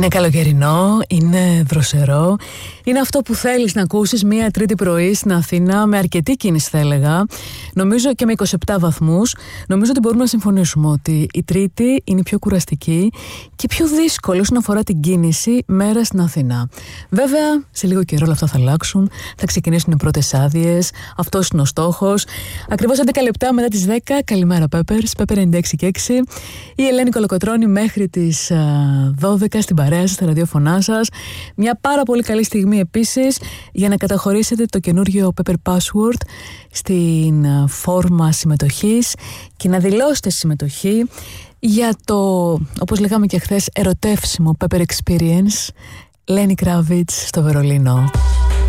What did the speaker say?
Είναι καλοκαιρινό, είναι δροσερό. Είναι αυτό που θέλεις να ακούσεις μία Τρίτη πρωί στην Αθήνα, με αρκετή κίνηση θα έλεγα. Νομίζω και με 27 βαθμούς. Νομίζω ότι μπορούμε να συμφωνήσουμε ότι η Τρίτη είναι η πιο κουραστική και πιο δύσκολη όσον αφορά την κίνηση μέρα στην Αθήνα. Βέβαια, σε λίγο καιρό όλα αυτά θα αλλάξουν. Θα ξεκινήσουν οι πρώτες άδειες. Αυτός είναι ο στόχος. Ακριβώς 11 λεπτά μετά τις 10. Καλημέρα, Peppers. Pepper 96,6. Η Ελένη Κολοκοτρώνη μέχρι τις 12 στην παρέα σας, στα ραδιόφωνά σας. Μια πάρα πολύ καλή στιγμή επίσης για να καταχωρήσετε το καινούργιο Pepper Password στην φόρμα συμμετοχής και να δηλώσετε συμμετοχή για το, όπως λέγαμε και χθες, ερωτεύσιμο Pepper Experience Lenny Kravitz στο Βερολίνο.